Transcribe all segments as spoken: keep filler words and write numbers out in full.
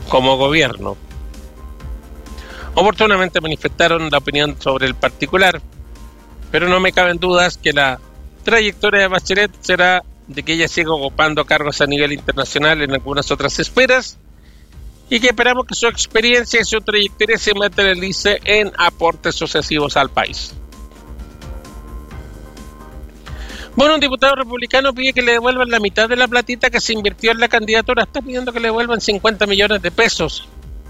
como gobierno. Oportunamente manifestaron la opinión sobre el particular, pero no me caben dudas que la trayectoria de Bachelet será de que ella siga ocupando cargos a nivel internacional en algunas otras esferas y que esperamos que su experiencia y su trayectoria se materialice en aportes sucesivos al país. Bueno, un diputado republicano pide que le devuelvan la mitad de la platita que se invirtió en la candidatura. Está pidiendo que le devuelvan cincuenta millones de pesos.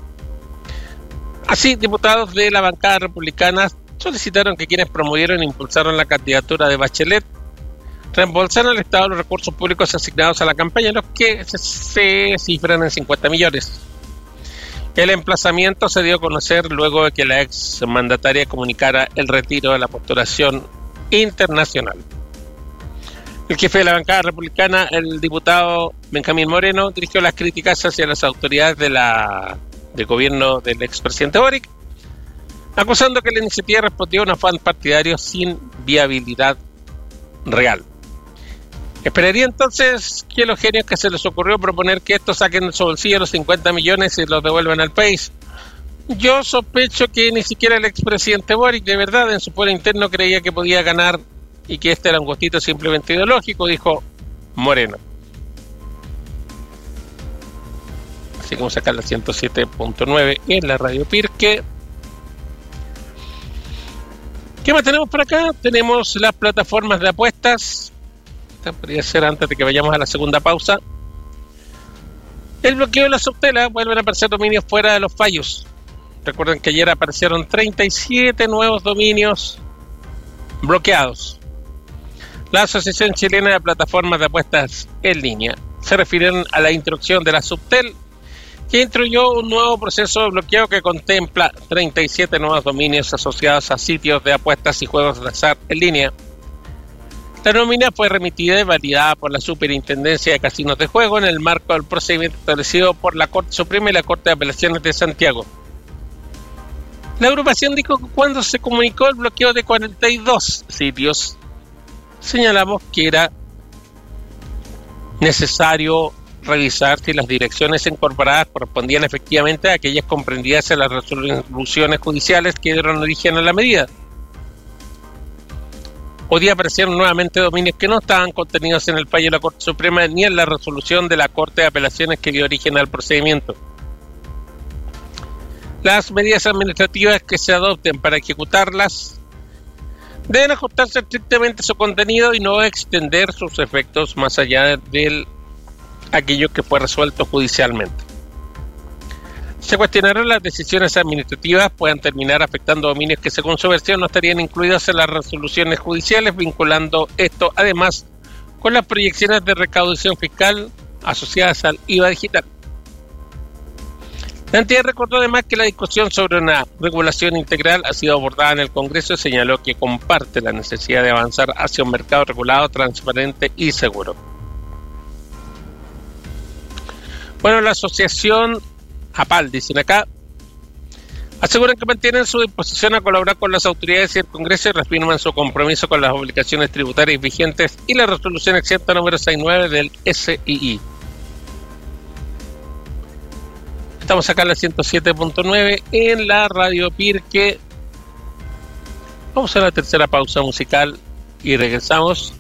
Así, diputados de la bancada republicana solicitaron que quienes promovieron e impulsaron la candidatura de Bachelet reembolsaran al Estado los recursos públicos asignados a la campaña, los que se, se cifran en cincuenta millones. El emplazamiento se dio a conocer luego de que la ex mandataria comunicara el retiro de la postulación internacional. El jefe de la bancada republicana, el diputado Benjamín Moreno, dirigió las críticas hacia las autoridades de la, del gobierno del expresidente Boric, acusando que la iniciativa respondió a un afán partidario sin viabilidad real. Esperaría entonces que los genios que se les ocurrió proponer que estos saquen de su bolsillo los cincuenta millones y los devuelvan al país. Yo sospecho que ni siquiera el expresidente Boric de verdad en su fuero interno creía que podía ganar y que este era un gustito simplemente ideológico, dijo Moreno. Así como sacar la ciento siete punto nueve en la Radio Pirque. ¿Qué más tenemos por acá? Tenemos las plataformas de apuestas. Esta podría ser antes de que vayamos a la segunda pausa. El bloqueo de la subtela. Vuelven a aparecer dominios fuera de los fallos. Recuerden que ayer aparecieron treinta y siete nuevos dominios bloqueados. La Asociación Chilena de Plataformas de Apuestas en Línea se refirieron a la introducción de la subtel, que instruyó un nuevo proceso de bloqueo que contempla treinta y siete nuevos dominios asociados a sitios de apuestas y juegos de azar en línea. La nómina fue remitida y validada por la Superintendencia de Casinos de Juego en el marco del procedimiento establecido por la Corte Suprema y la Corte de Apelaciones de Santiago. La agrupación dijo que cuando se comunicó el bloqueo de cuarenta y dos sitios, señalamos que era necesario revisar si las direcciones incorporadas correspondían efectivamente a aquellas comprendidas en las resoluciones judiciales que dieron origen a la medida. Hoy día aparecieron nuevamente dominios que no estaban contenidos en el fallo de la Corte Suprema ni en la resolución de la Corte de Apelaciones que dio origen al procedimiento. Las medidas administrativas que se adopten para ejecutarlas deben ajustarse estrictamente a su contenido y no extender sus efectos más allá de aquello que fue resuelto judicialmente. Se cuestionaron las decisiones administrativas puedan terminar afectando dominios que según su versión no estarían incluidos en las resoluciones judiciales, vinculando esto además con las proyecciones de recaudación fiscal asociadas al I V A digital. La entidad recordó además que la discusión sobre una regulación integral ha sido abordada en el Congreso y señaló que comparte la necesidad de avanzar hacia un mercado regulado, transparente y seguro. Bueno, la asociación APAL, dicen acá, aseguran que mantienen su disposición a colaborar con las autoridades y el Congreso y reafirman su compromiso con las obligaciones tributarias vigentes y la resolución exenta número sesenta y nueve del S I I. Estamos acá en la ciento siete punto nueve en la Radio Pirque. Vamos a la tercera pausa musical y regresamos.